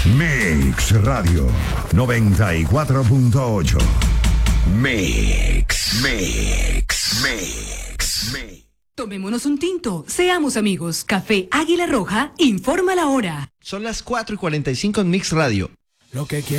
Mix Radio 94.8. Mix. Tomémonos un tinto, seamos amigos. Café Águila Roja informa la hora. Son las 4:45 en Mix Radio. Lo que